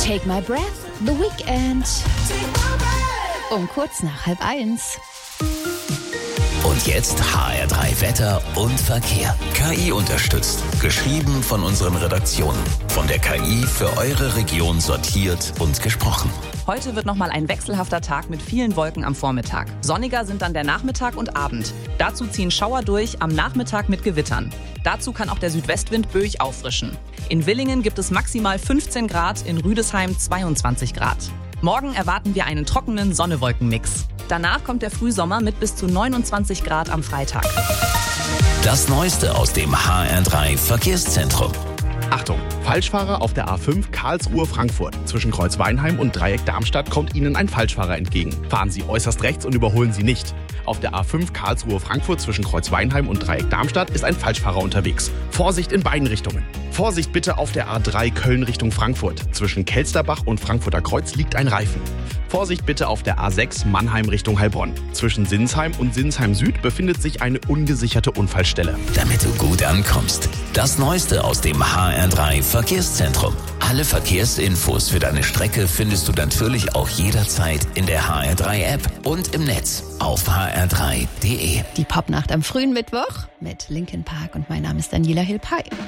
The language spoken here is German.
Take My Breath, The Weeknd. Um kurz nach 12:30. Und jetzt HR3 Wetter und Verkehr. KI unterstützt. Geschrieben von unseren Redaktionen. Von der KI für eure Region sortiert und gesprochen. Heute wird nochmal ein wechselhafter Tag mit vielen Wolken am Vormittag. Sonniger sind dann der Nachmittag und Abend. Dazu ziehen Schauer durch, am Nachmittag mit Gewittern. Dazu kann auch der Südwestwind böig auffrischen. In Willingen gibt es maximal 15 Grad, in Rüdesheim 22 Grad. Morgen erwarten wir einen trockenen Sonne-Wolken-Mix. Danach kommt der Frühsommer mit bis zu 29 Grad am Freitag. Das Neueste aus dem HR3 Verkehrszentrum. Achtung, Falschfahrer auf der A5 Karlsruhe-Frankfurt. Zwischen Kreuzweinheim und Dreieck Darmstadt kommt Ihnen ein Falschfahrer entgegen. Fahren Sie äußerst rechts und überholen Sie nicht. Auf der A5 Karlsruhe-Frankfurt zwischen Kreuzweinheim und Dreieck Darmstadt ist ein Falschfahrer unterwegs. Vorsicht in beiden Richtungen. Vorsicht bitte auf der A3 Köln Richtung Frankfurt. Zwischen Kelsterbach und Frankfurter Kreuz liegt ein Reifen. Vorsicht bitte auf der A6 Mannheim Richtung Heilbronn. Zwischen Sinsheim und Sinsheim Süd befindet sich eine ungesicherte Unfallstelle. Damit du gut ankommst. Das Neueste aus dem HR3 Verkehrszentrum. Alle Verkehrsinfos für deine Strecke findest du natürlich auch jederzeit in der HR3-App und im Netz auf hr3.de. Die Popnacht am frühen Mittwoch mit Linkin Park und mein Name ist Daniela Hilpay.